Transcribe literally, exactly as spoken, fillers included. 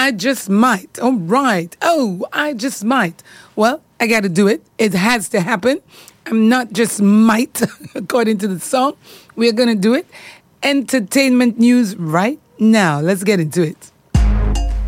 I just might. All right. Oh, I just might. Well, I got to do it. It has to happen. I'm not just might, according to the song. We're going to do it. Entertainment news right now. Let's get into it.